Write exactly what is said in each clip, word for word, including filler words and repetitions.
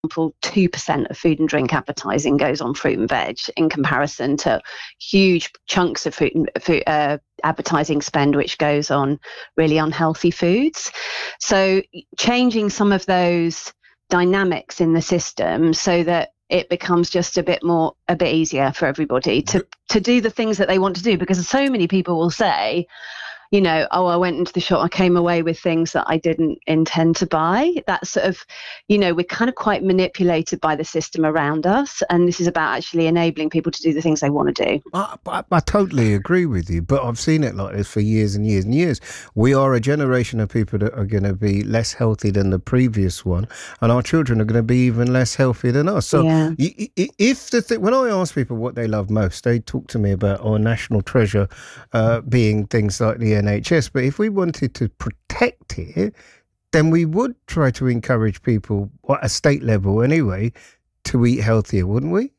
example, two percent of food and drink advertising goes on fruit and veg in comparison to huge chunks of fruit and food, uh, advertising spend, which goes on really unhealthy foods. So changing some of those dynamics in the system so that it becomes just a bit more, a bit easier for everybody to, to do the things that they want to do, because so many people will say, you know, oh, I went into the shop, I came away with things that I didn't intend to buy. That sort of, you know, we're kind of quite manipulated by the system around us. And this is about actually enabling people to do the things they want to do. I, I, I totally agree with you, but I've seen it like this for years and years and years. We are a generation of people that are going to be less healthy than the previous one, and our children are going to be even less healthy than us. So yeah. if the th- when I ask people what they love most, they talk to me about our national treasure uh, being things like the N H S. But if we wanted to protect it, then we would try to encourage people at a state level anyway to eat healthier, wouldn't we?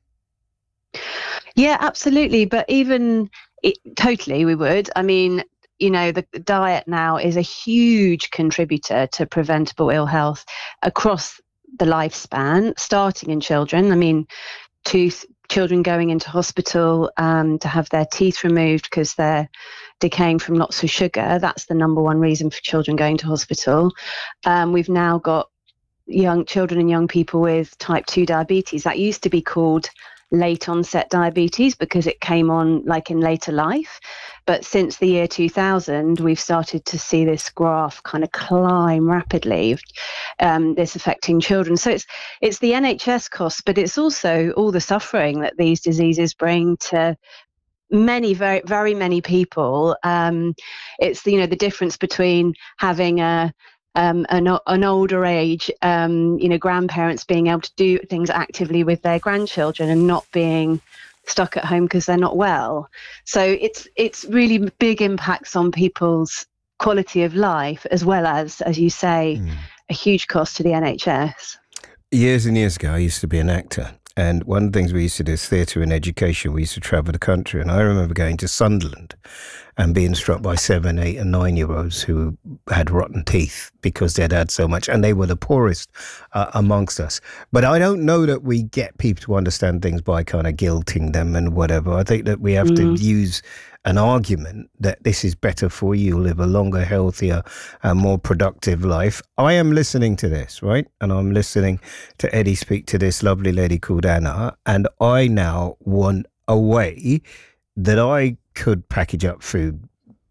Yeah, absolutely. But even it, totally, we would. I mean, you know, the diet now is a huge contributor to preventable ill health across the lifespan, starting in children. I mean, tooth children going into hospital um, to have their teeth removed because they're decaying from lots of sugar. That's the number one reason for children going to hospital. Um, we've now got young children and young people with type two diabetes. That used to be called late onset diabetes because it came on like in later life. But since the year two thousand, we've started to see this graph kind of climb rapidly, um, this affecting children. So it's it's the N H S costs, but it's also all the suffering that these diseases bring to many, very, very many people. Um, it's, you know, the difference between having a Um, an, an older age, um, you know, grandparents being able to do things actively with their grandchildren and not being stuck at home because they're not well. So it's it's really big impacts on people's quality of life, as well as, as you say, mm. a huge cost to the N H S. Years and years ago, I used to be an actor. And one of the things we used to do is theatre and education. We used to travel the country. And I remember going to Sunderland and being struck by seven, eight and nine-year-olds who had rotten teeth because they'd had so much. And they were the poorest uh, amongst us. But I don't know that we get people to understand things by kind of guilting them and whatever. I think that we have mm. to use an argument that this is better for you, live a longer, healthier and more productive life. I am listening to this, right? And I'm listening to Eddie speak to this lovely lady called Anna. And I now want a way that I could package up food,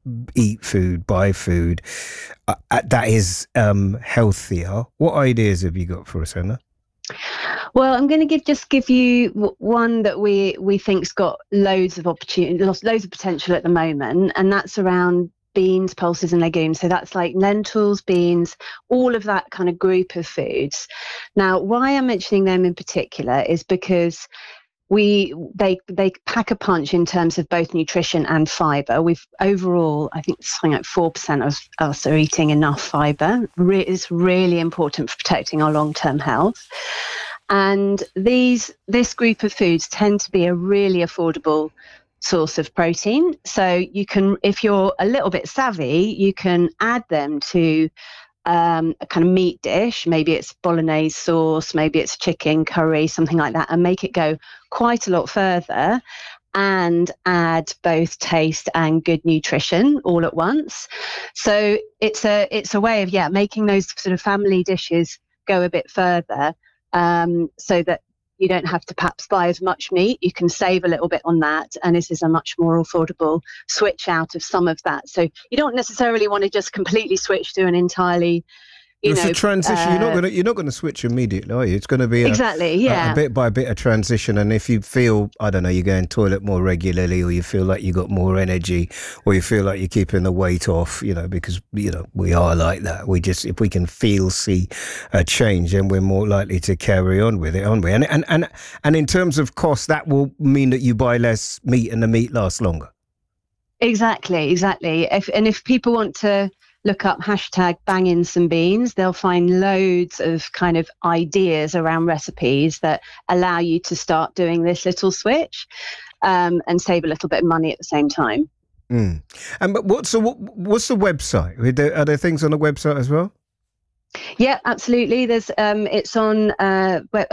eat food, buy food uh, that is um, healthier. What ideas have you got for us, Anna? Well, I'm going to give just give you one that we we think's got loads of opportunity, loads of potential at the moment, and that's around beans, pulses, and legumes. So that's like lentils, beans, all of that kind of group of foods. Now, why I'm mentioning them in particular is because we they they pack a punch in terms of both nutrition and fibre. We've overall, I think something like four percent of us are eating enough fibre. Re- it's really important for protecting our long-term health. And these this group of foods tend to be a really affordable source of protein. So you can, if you're a little bit savvy, you can add them to um, a kind of meat dish. Maybe it's bolognese sauce, maybe it's chicken curry, something like that, and make it go quite a lot further and add both taste and good nutrition all at once. So it's a it's a way of, yeah, making those sort of family dishes go a bit further. Um, so that you don't have to perhaps buy as much meat. You can save a little bit on that, and this is a much more affordable switch out of some of that. So you don't necessarily want to just completely switch to an entirely, you it's know, a transition. Uh, you're not going to you're not going to switch immediately, are you? It's going to be a, exactly, yeah, a, a bit by bit of transition. And if you feel, I don't know, you're going toilet more regularly, or you feel like you got more energy, or you feel like you're keeping the weight off, you know, because you know we are like that. We just, if we can feel, see a change, then we're more likely to carry on with it, aren't we? And and and and in terms of cost, that will mean that you buy less meat, and the meat lasts longer. Exactly, exactly. If and if people want to look up hashtag bang in some beans, they'll find loads of kind of ideas around recipes that allow you to start doing this little switch um, and save a little bit of money at the same time. Mm. And but what's the what, what's the website? Are there, are there things on the website as well? Yeah, absolutely. There's um, it's on uh, web,